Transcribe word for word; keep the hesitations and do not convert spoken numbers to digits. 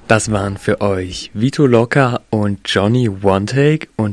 Das waren für euch Vito Locker und Johnny One Take und